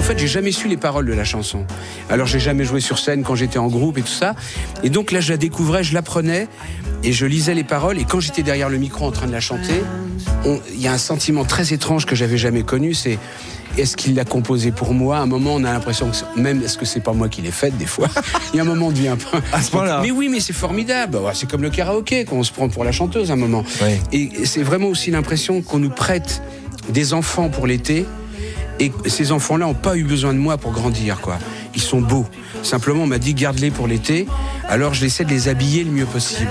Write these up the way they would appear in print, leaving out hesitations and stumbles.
en fait, j'ai jamais su les paroles de la chanson. Alors, j'ai jamais joué sur scène quand j'étais en groupe et tout ça. Et donc là, je la découvrais, je l'apprenais et je lisais les paroles. Et quand j'étais derrière le micro en train de la chanter, il y a un sentiment très étrange que j'avais jamais connu, c'est est-ce qu'il l'a composé pour moi ? À un moment, on a l'impression que même est-ce que c'est pas moi qui l'ai faite des fois ? Il y a un moment, on devient un peu à ce point-là. Mais oui, mais c'est formidable. C'est comme le karaoké, qu'on se prend pour la chanteuse à un moment. Oui. Et c'est vraiment aussi l'impression qu'on nous prête des enfants pour l'été. Et ces enfants-là n'ont pas eu besoin de moi pour grandir, quoi. Ils sont beaux. Simplement, on m'a dit garde-les pour l'été. Alors, je essaie de les habiller le mieux possible.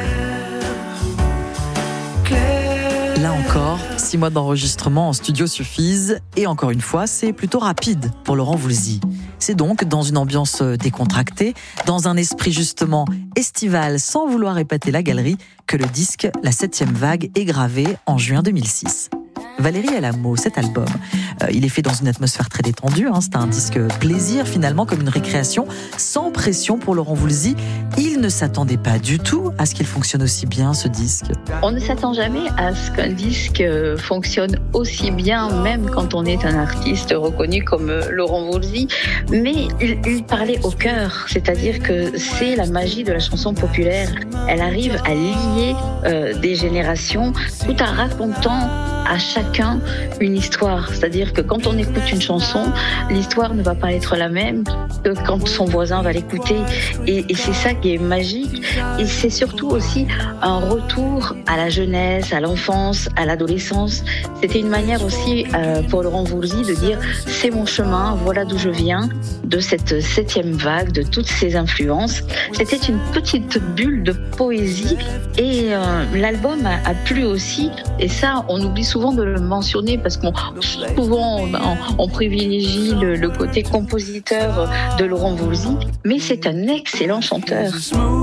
Là encore, 6 mois d'enregistrement en studio suffisent. Et encore une fois, c'est plutôt rapide pour Laurent Voulzy. C'est donc dans une ambiance décontractée, dans un esprit justement estival, sans vouloir épater la galerie, que le disque La 7e vague est gravé en juin 2006. Valérie Alamo, cet album, il est fait dans une atmosphère très détendue. C'est un disque plaisir finalement, comme une récréation, sans pression pour Laurent Voulzy. Il ne s'attendait pas du tout à ce qu'il fonctionne aussi bien, ce disque. On ne s'attend jamais à ce qu'un disque fonctionne aussi bien, même quand on est un artiste reconnu comme Laurent Voulzy. Mais il parlait au cœur, c'est-à-dire que c'est la magie de la chanson populaire. Elle arrive à lier des générations tout en racontant à chacun une histoire. C'est-à-dire que quand on écoute une chanson, l'histoire ne va pas être la même que quand son voisin va l'écouter. Et c'est ça qui est magique. Et c'est surtout aussi un retour à la jeunesse, à l'enfance, à l'adolescence. C'était une manière aussi pour Laurent Voulzy de dire c'est mon chemin, voilà d'où je viens, de cette 7e vague, de toutes ces influences. C'était une petite bulle de poésie et l'album a plu aussi. Et ça, on oublie souvent de le mentionner parce qu'on souvent on privilégie le côté compositeur de Laurent Voulzy, mais c'est un excellent chanteur.